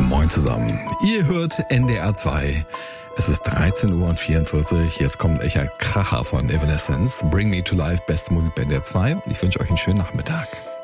Moin zusammen. Ihr hört NDR 2. Es ist 13:44 Uhr. Jetzt kommt ein echter Kracher von Evanescence. Bring Me to Life, beste Musik bei NDR 2. Und ich wünsche euch einen schönen Nachmittag.